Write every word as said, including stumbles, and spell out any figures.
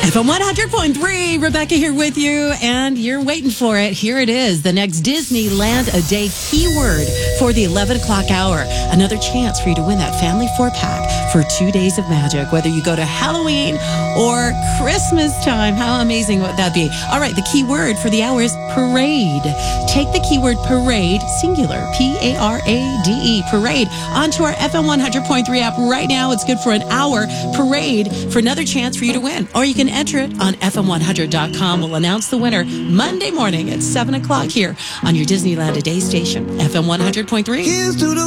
F M one hundred point three, Rebecca here with you, and you're waiting for it. Here it is, the next Disneyland A Day keyword for the eleven o'clock hour. Another chance for you to win that family four-pack for two days of magic, whether you go to Halloween or Christmas time. How amazing would that be? All right, the keyword for the hour is parade. Take the keyword parade, singular, P A R A D E, parade, onto our F M one hundred point three app right now. It's good for an hour. Parade for another chance for you to win. Or you can enter it on F M one hundred dot com. We'll announce the winner Monday morning at seven o'clock here on your Disneyland A Day station, F M one hundred point three.